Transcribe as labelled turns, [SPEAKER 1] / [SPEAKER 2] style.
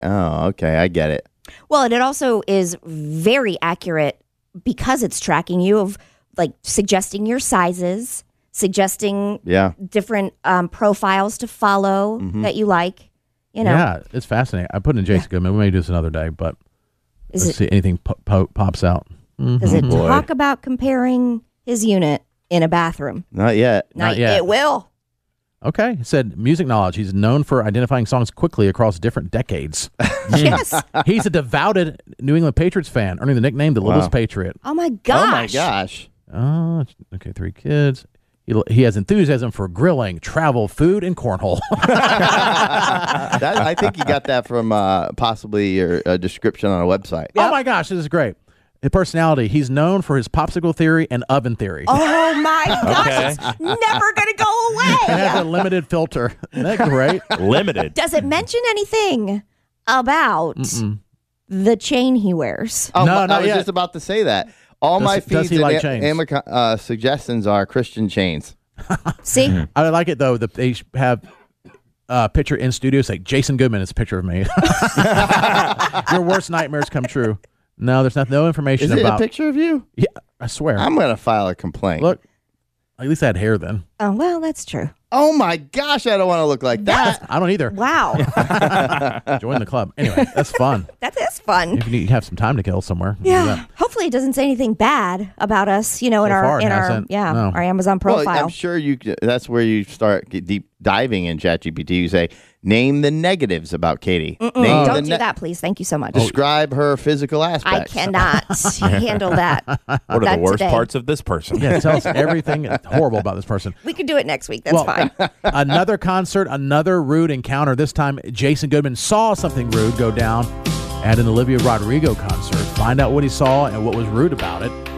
[SPEAKER 1] Oh, okay. I get it.
[SPEAKER 2] Well, and it also is very accurate because it's tracking you of like suggesting your sizes, suggesting different profiles to follow that you like. You know,
[SPEAKER 3] yeah, it's fascinating. I put in Jason Goodman. We may do this another day, but let's see anything pops out.
[SPEAKER 2] Does it talk about comparing his unit in a bathroom?
[SPEAKER 1] Not yet.
[SPEAKER 3] Not yet.
[SPEAKER 2] It will.
[SPEAKER 3] Okay. It said music knowledge. He's known for identifying songs quickly across different decades.
[SPEAKER 2] Yes.
[SPEAKER 3] He's a devoted New England Patriots fan, earning the nickname the Littlest Patriot.
[SPEAKER 2] Oh my gosh.
[SPEAKER 1] Oh my gosh.
[SPEAKER 3] Oh, okay. 3 kids. He has enthusiasm for grilling, travel, food, and cornhole.
[SPEAKER 1] I think you got that from possibly your description on a website.
[SPEAKER 3] Yep. Oh my gosh, this is great. His personality, he's known for his popsicle theory and oven theory.
[SPEAKER 2] Oh my gosh, it's never going to go away.
[SPEAKER 3] It has a limited filter. Isn't that great?
[SPEAKER 4] Limited.
[SPEAKER 2] Does it mention anything about the chain he wears?
[SPEAKER 1] Oh,
[SPEAKER 3] No, not
[SPEAKER 1] I was
[SPEAKER 3] yet.
[SPEAKER 1] just about to say that. All my feeds and suggestions are Christian chains.
[SPEAKER 2] See?
[SPEAKER 3] I like it, though, that they have a picture in studio. Say, Jason Goodman is a picture of me. Your worst nightmares come true. No, there's no information
[SPEAKER 1] Is
[SPEAKER 3] about.
[SPEAKER 1] it a picture of you?
[SPEAKER 3] Yeah, I swear.
[SPEAKER 1] I'm going to file a complaint.
[SPEAKER 3] Look, at least I had hair then.
[SPEAKER 2] Oh, well, that's true.
[SPEAKER 1] Oh my gosh, I don't want to look like that.
[SPEAKER 3] I don't either.
[SPEAKER 2] Wow.
[SPEAKER 3] Join the club. Anyway, that's fun.
[SPEAKER 2] That is fun.
[SPEAKER 3] If you need to have some time to kill somewhere. do
[SPEAKER 2] Yeah.
[SPEAKER 3] that.
[SPEAKER 2] Hopefully it doesn't say anything bad about us, in
[SPEAKER 3] So far
[SPEAKER 2] our
[SPEAKER 3] it hasn't. No.
[SPEAKER 2] our Amazon profile.
[SPEAKER 1] Well, I'm sure that's where you start deep diving in ChatGPT. You say, name the negatives about Katie.
[SPEAKER 2] Don't do that, please. Thank you so much.
[SPEAKER 1] Describe her physical
[SPEAKER 2] I
[SPEAKER 1] aspects.
[SPEAKER 2] cannot handle that.
[SPEAKER 4] What are
[SPEAKER 2] That
[SPEAKER 4] the worst
[SPEAKER 2] today.
[SPEAKER 4] parts of this person?
[SPEAKER 3] Yeah, tell us everything horrible about this person.
[SPEAKER 2] We can do it next week. That's fine.
[SPEAKER 3] Another concert, another rude encounter. This time, Jason Goodman saw something rude go down at an Olivia Rodrigo concert. Find out what he saw and what was rude about it.